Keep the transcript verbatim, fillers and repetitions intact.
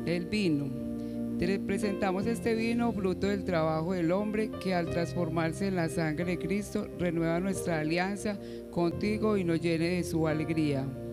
El vino. Te presentamos este vino, fruto del trabajo del hombre, que al transformarse en la sangre de Cristo, renueva nuestra alianza contigo y nos llene de su alegría.